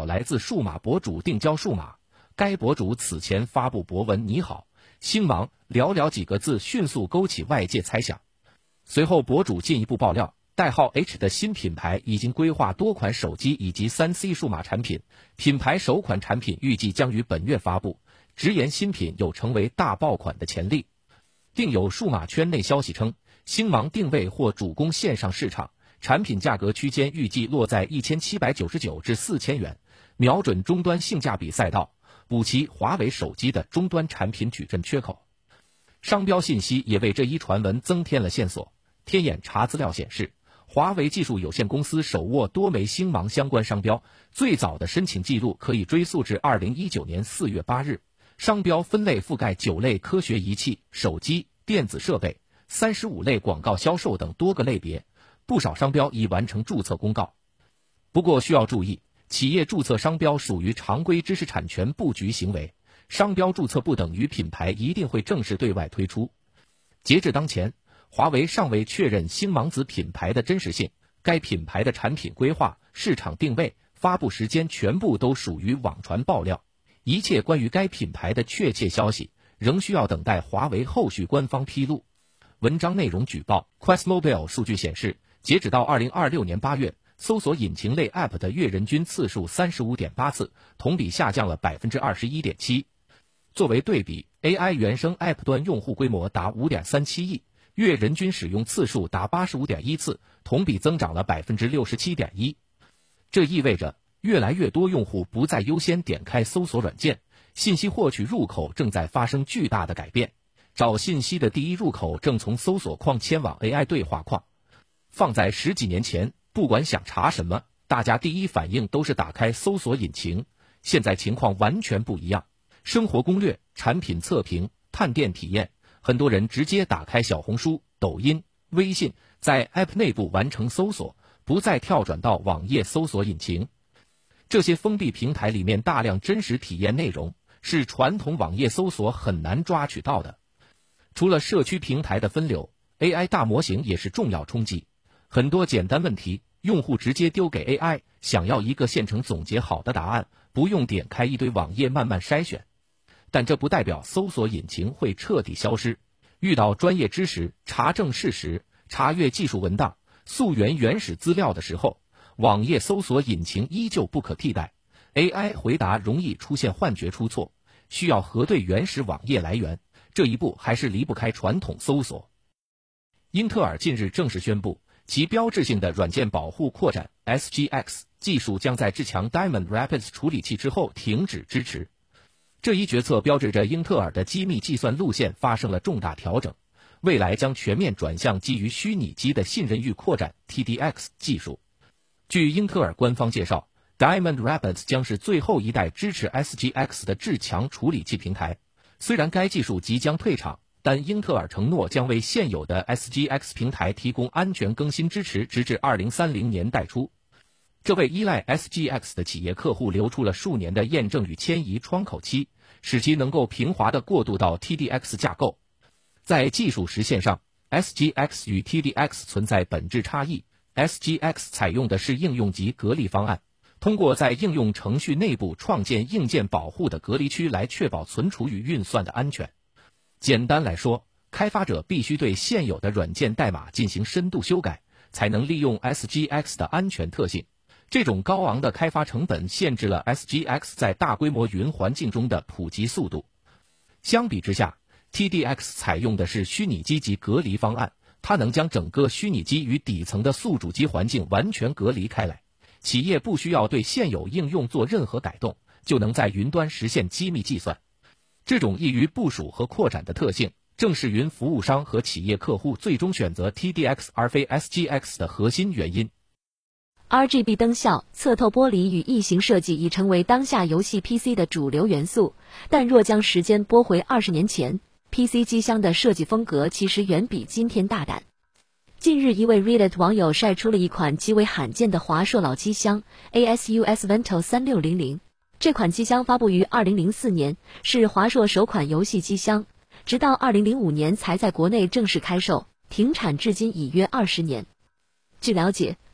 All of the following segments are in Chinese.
稿来自数码博主定焦数码，该博主此前发布博文你好，星芒寥寥几个字迅速勾起外界猜想。随后博主进一步爆料，代号 H 的新品牌已经规划多款手机以及 3C 数码产品，品牌首款产品预计将于本月发布，直言新品有成为大爆款的潜力。另有数码圈内消息称，星芒定位或主攻线上市场，产品价格区间预计落在1799至4000元，瞄准终端性价比赛道，补齐华为手机的终端产品矩阵缺口。商标信息也为这一传闻增添了线索。天眼查资料显示，华为技术有限公司手握多枚星芒相关商标，最早的申请记录可以追溯至2019年4月8日。商标分类覆盖9类科学仪器、手机、电子设备、35类广告销售等多个类别，不少商标已完成注册公告。不过需要注意，企业注册商标属于常规知识产权布局行为，商标注册不等于品牌一定会正式对外推出。截至当前，华为尚未确认星芒子品牌的真实性，该品牌的产品规划、市场定位、发布时间全部都属于网传爆料，一切关于该品牌的确切消息仍需要等待华为后续官方披露。文章内容举报 QuestMobile 数据显示，截止到2026年8月，搜索引擎类 App 的月人均次数 35.8 次，同比下降了 21.7%。作为对比， AI 原生 App 端用户规模达 5.37 亿，月人均使用次数达 85.1 次，同比增长了 67.1%。这意味着越来越多用户不再优先点开搜索软件，信息获取入口正在发生巨大的改变。找信息的第一入口正从搜索框迁往 AI 对话框。放在10几年前，不管想查什么，大家第一反应都是打开搜索引擎。现在情况完全不一样，生活攻略、产品测评、探店体验，很多人直接打开小红书、抖音、微信，在 App 内部完成搜索，不再跳转到网页搜索引擎。这些封闭平台里面大量真实体验内容，是传统网页搜索很难抓取到的。除了社区平台的分流， AI 大模型也是重要冲击。很多简单问题，用户直接丢给 AI， 想要一个现成总结好的答案，不用点开一堆网页慢慢筛选。但这不代表搜索引擎会彻底消失。遇到专业知识、查证事实、查阅技术文档、溯源原始资料的时候，网页搜索引擎依旧不可替代。 AI 回答容易出现幻觉出错，需要核对原始网页来源，这一步还是离不开传统搜索。英特尔近日正式宣布，其标志性的软件保护扩展 SGX 技术将在至强 Diamond Rapids 处理器之后停止支持。这一决策标志着英特尔的机密计算路线发生了重大调整，未来将全面转向基于虚拟机的信任域扩展 TDX 技术。据英特尔官方介绍， Diamond Rapids 将是最后一代支持 SGX 的至强处理器平台。虽然该技术即将退场，但英特尔承诺将为现有的 SGX 平台提供安全更新支持，直至2030年代初。这为依赖 SGX 的企业客户留出了数年的验证与迁移窗口期，使其能够平滑地过渡到 TDX 架构。在技术实现上， SGX 与 TDX 存在本质差异。 SGX 采用的是应用级隔离方案，通过在应用程序内部创建硬件保护的隔离区来确保存储与运算的安全。简单来说，开发者必须对现有的软件代码进行深度修改，才能利用 SGX 的安全特性。这种高昂的开发成本限制了 SGX 在大规模云环境中的普及速度。相比之下， TDX 采用的是虚拟机级隔离方案，它能将整个虚拟机与底层的宿主机环境完全隔离开来，企业不需要对现有应用做任何改动，就能在云端实现机密计算。这种易于部署和扩展的特性，正是云服务商和企业客户最终选择 TDX 而非 SGX 的核心原因。 RGB 灯效、侧透玻璃与异形设计已成为当下游戏 PC 的主流元素，但若将时间拨回20年前， PC 机箱的设计风格其实远比今天大胆。近日，一位 Reddit 网友晒出了一款极为罕见的华硕老机箱 ASUS Vento 3600。这款机箱发布于2004年，是华硕首款游戏机箱，直到2005年才在国内正式开售，停产至今已约20年。据了解，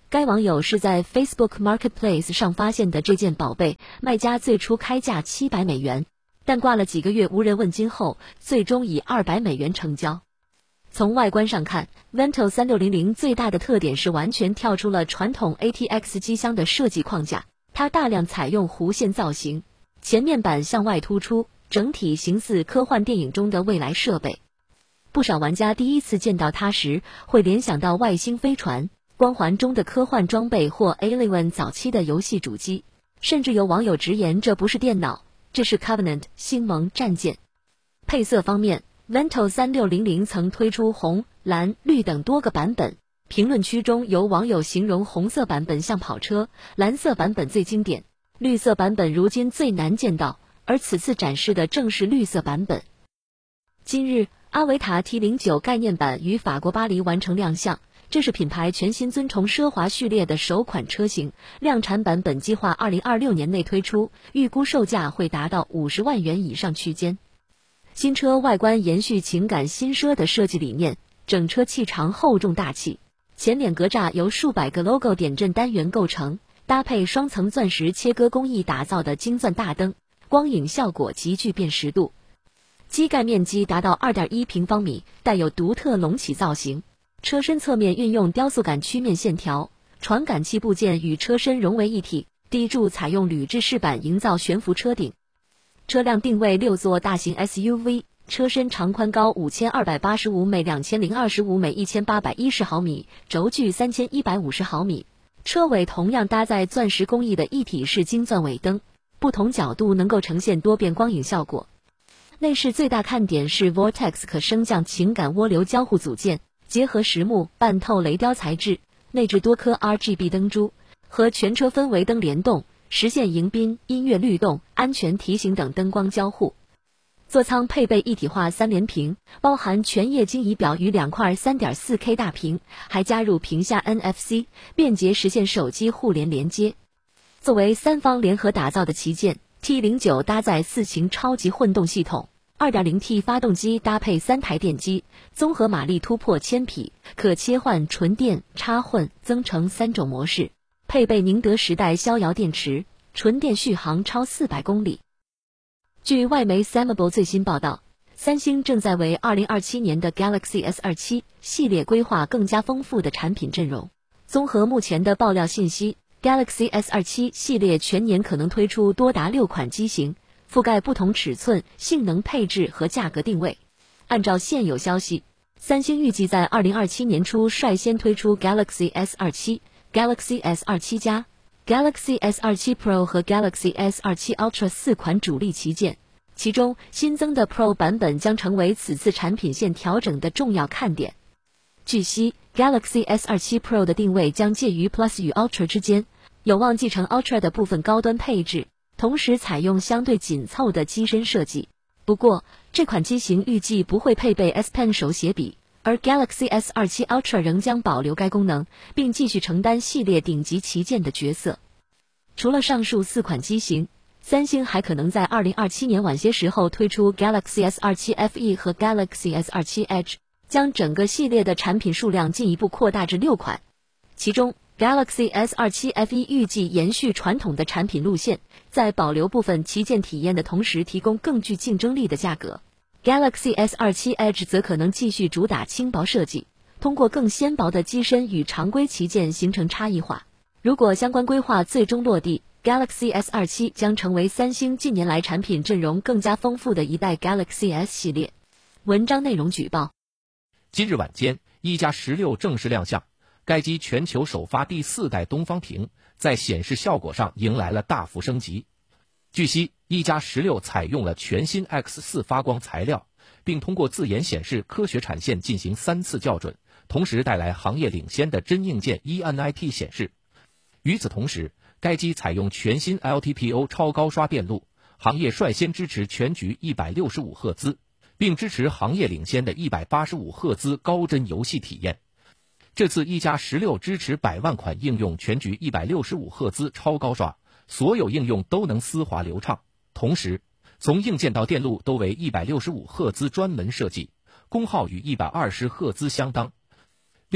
该网友是在 Facebook Marketplace 上发现的这件宝贝，卖家最初开价$700，但挂了几个月无人问津后，最终以$200成交。从外观上看 ，Vento 3600最大的特点是完全跳出了传统 ATX 机箱的设计框架，它大量采用弧线造型，前面板向外突出，整体形似科幻电影中的未来设备。不少玩家第一次见到它时，会联想到外星飞船、光环中的科幻装备或 Alien 早期的游戏主机，甚至有网友直言这不是电脑，这是 Covenant 星盟战舰。配色方面，Vento 3600曾推出红、蓝、绿等多个版本。评论区中有网友形容红色版本像跑车，蓝色版本最经典，绿色版本如今最难见到，而此次展示的正是绿色版本。今日，阿维塔 T09 概念版于法国巴黎完成亮相，这是品牌全新尊崇奢华序列的首款车型，量产版本计划2026年内推出，预估售价会达到50万元以上区间。新车外观延续情感新奢的设计理念，整车气长厚重大气，前脸格栅由数百个 logo 点阵单元构成，搭配双层钻石切割工艺打造的金钻大灯，光影效果极具辨识度。机盖面积达到 2.1 平方米，带有独特隆起造型。车身侧面运用雕塑感曲面线条，传感器部件与车身融为一体，低柱采用铝制饰板营造悬浮车顶。车辆定位6座大型 SUV， 车身长宽高5285每2025每1810毫米，轴距3150毫米。车尾同样搭载钻石工艺的一体式金钻尾灯，不同角度能够呈现多变光影效果。内饰最大看点是 Vortex 可升降情感涡流交互组件，结合实木半透雷雕材质，内置多颗 RGB 灯珠，和全车氛围灯联动，实现迎宾、音乐律动、安全提醒等灯光交互。座舱配备一体化3联屏，包含全液晶仪表与2块 3.4K 大屏，还加入屏下 NFC， 便捷实现手机互联连接。作为3方联合打造的旗舰，T09 搭载4擎超级混动系统， 2.0T 发动机搭配3台电机，综合马力突破1000匹，可切换纯电、插混、增程3种模式，配备宁德时代逍遥电池，纯电续航超400公里。据外媒 Samable 最新报道，三星正在为2027年的 Galaxy S27 系列规划更加丰富的产品阵容。综合目前的爆料信息，Galaxy S27 系列全年可能推出多达6款机型，覆盖不同尺寸、性能配置和价格定位。按照现有消息，三星预计在2027年初率先推出 Galaxy S27、Galaxy S27 加、Galaxy S27 Pro 和 Galaxy S27 Ultra 4款主力旗舰，其中新增的 Pro 版本将成为此次产品线调整的重要看点。据悉，Galaxy S27 Pro 的定位将介于 Plus 与 Ultra 之间，有望继承 Ultra 的部分高端配置，同时采用相对紧凑的机身设计。不过，这款机型预计不会配备 S Pen 手写笔，而 Galaxy S27 Ultra 仍将保留该功能，并继续承担系列顶级旗舰的角色。除了上述4款机型，三星还可能在2027年晚些时候推出 Galaxy S27 FE 和 Galaxy S27 Edge， 将整个系列的产品数量进一步扩大至6款。其中 Galaxy S27 FE 预计延续传统的产品路线，在保留部分旗舰体验的同时提供更具竞争力的价格。Galaxy S27 Edge 则可能继续主打轻薄设计，通过更纤薄的机身与常规旗舰形成差异化。如果相关规划最终落地， Galaxy S27 将成为三星近年来产品阵容更加丰富的一代 Galaxy S 系列。文章内容举报。 今日晚间，一加16正式亮相，该机全球首发第4代东方屏，在显示效果上迎来了大幅升级。据悉，一加16采用了全新 X4 发光材料，并通过自研显示科学产线进行3次校准，同时带来行业领先的真硬件 ENIT 显示。与此同时，该机采用全新 LTPO 超高刷电路，行业率先支持全局165赫兹，并支持行业领先的185赫兹高帧游戏体验。这次一加16支持100万款应用全局165赫兹超高刷，所有应用都能丝滑流畅。同时，从硬件到电路都为165赫兹专门设计，功耗与120赫兹相当。另外，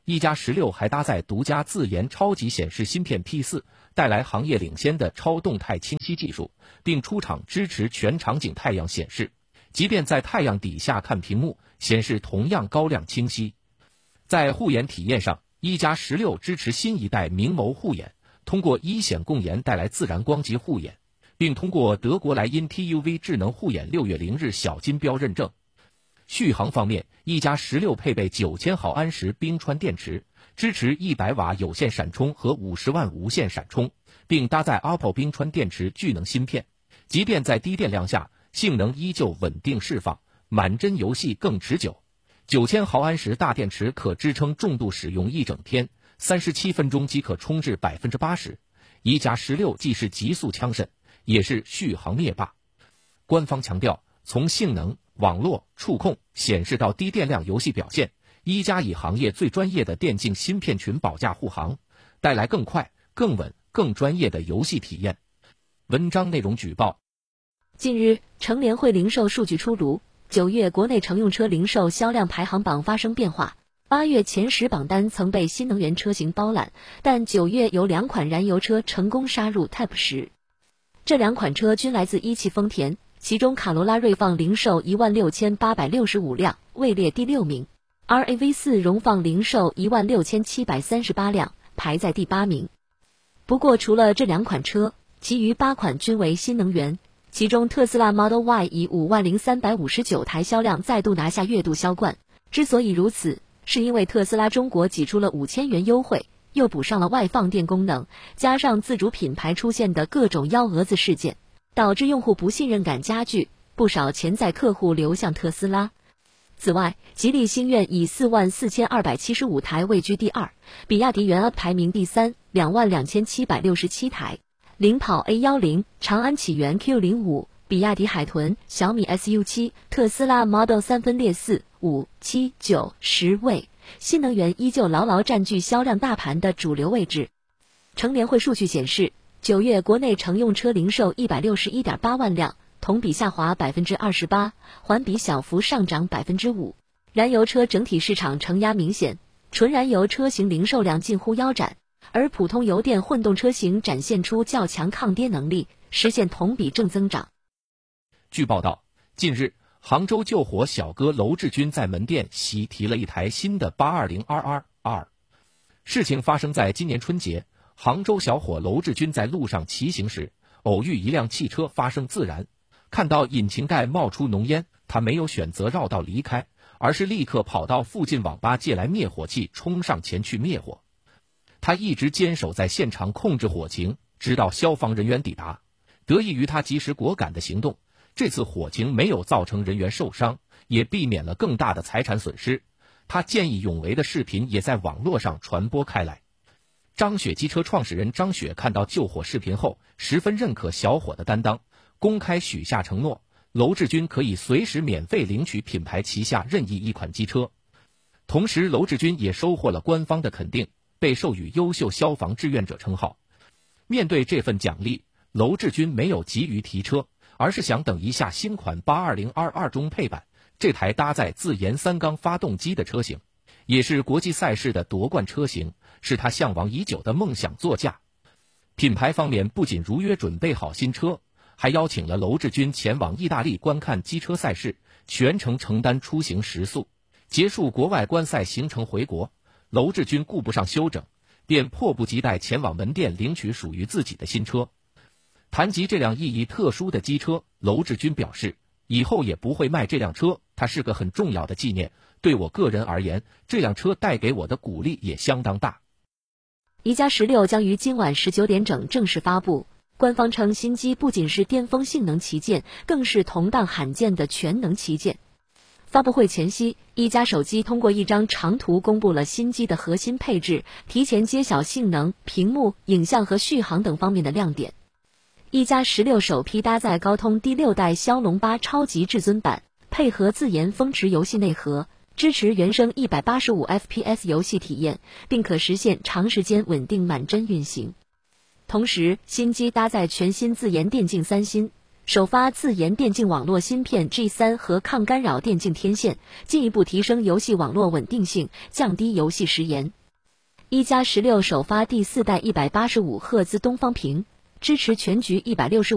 一加16还搭载独家自研超级显示芯片 P4， 带来行业领先的超动态清晰技术，并出厂支持全场景太阳显示，即便在太阳底下看屏幕，显示同样高亮清晰。在护眼体验上，一加16支持新一代明眸护眼，通过一显共研带来自然光级护眼，并通过德国莱茵 TUV 智能护眼6月0日小金标认证。续航方面，一加16配备9000毫安时冰川电池，支持100瓦有线闪充和50万无线闪充，并搭载 OPPO 冰川电池聚能芯片，即便在低电量下，性能依旧稳定释放，满帧游戏更持久。9000毫安时大电池可支撑重度使用一整天，37分钟即可充至 80%。一加16既是极速枪神，也是续航灭霸。官方强调，从性能、网络、触控、显示到低电量游戏表现，一加以行业最专业的电竞芯片群保驾护航，带来更快、更稳、更专业的游戏体验。文章内容举报。 近日，乘联会零售数据出炉，9月国内乘用车零售销量排行榜发生变化。8月前10榜单曾被新能源车型包揽，但9月有2款燃油车成功杀入 TOP 10。这2款车均来自一汽丰田，其中卡罗拉锐放零售16865辆，位列第6名。RAV4 荣放零售16738辆，排在第8名。不过除了这2款车，其余8款均为新能源，其中特斯拉 Model Y 以50359台销量再度拿下月度销冠。之所以如此，是因为特斯拉中国挤出了5000元优惠，又补上了外放电功能，加上自主品牌出现的各种幺蛾子事件，导致用户不信任感加剧，不少潜在客户流向特斯拉。此外，吉利星愿以44275台位居第2，比亚迪元 UP 排名第3，22767台。领跑 A10、长安启源 Q05、比亚迪海豚、小米 SU7、特斯拉 Model 3分列4、5、7、9、10位，新能源依旧牢牢占据销量大盘的主流位置。乘联会数据显示，9月国内乘用车零售161.8万辆，同比下滑 28%， 环比小幅上涨 5%。燃油车整体市场承压明显，纯燃油车型零售量近乎腰斩，而普通油电混动车型展现出较强抗跌能力，实现同比正增长。 据报道，近日杭州救火小哥娄志军在门店喜提了一台新的 820RR2。事情发生在今年春节，杭州小伙娄志军在路上骑行时，偶遇一辆汽车发生自燃，看到引擎盖冒出浓烟，他没有选择绕道离开，而是立刻跑到附近网吧借来灭火器，冲上前去灭火。他一直坚守在现场控制火情，直到消防人员抵达。得益于他及时果敢的行动，这次火情没有造成人员受伤，也避免了更大的财产损失。他见义勇为的视频也在网络上传播开来。张雪机车创始人张雪看到救火视频后，十分认可小伙的担当，公开许下承诺，娄志军可以随时免费领取品牌旗下任意一款机车。同时，娄志军也收获了官方的肯定，被授予优秀消防志愿者称号。面对这份奖励，娄志军没有急于提车，而是想等一下新款 820RR 中配版，这台搭载自研3缸发动机的车型，也是国际赛事的夺冠车型，是他向往已久的梦想座驾。品牌方面不仅如约准备好新车，还邀请了娄志军前往意大利观看机车赛事，全程承担出行食宿。结束国外观赛行程回国，娄志军顾不上休整，便迫不及待前往门店领取属于自己的新车。谈及这辆意义特殊的机车，娄志军表示，以后也不会卖这辆车，它是个很重要的纪念，对我个人而言，这辆车带给我的鼓励也相当大。 一加16将于今晚19点整正式发布，官方称新机不仅是巅峰性能旗舰，更是同档罕见的全能旗舰。发布会前夕，一加手机通过一张长图公布了新机的核心配置，提前揭晓性能、屏幕、影像和续航等方面的亮点。一加16首批搭载高通第6代骁龙8超级至尊版，配合自研风驰游戏内核，支持原生185 FPS 游戏体验，并可实现长时间稳定满帧运行。同时，新机搭载全新自研电竞3芯，首发自研电竞网络芯片 G3 和抗干扰电竞天线，进一步提升游戏网络稳定性，降低游戏时延。 一加16首发第4代185赫兹东方屏，支持全局165